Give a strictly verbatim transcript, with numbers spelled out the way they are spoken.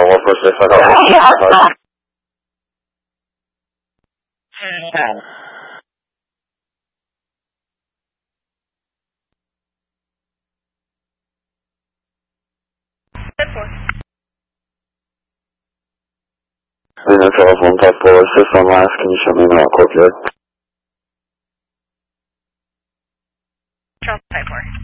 what for six, I got In the telephone type four six on last, can you show me the courtyard? Charles type four.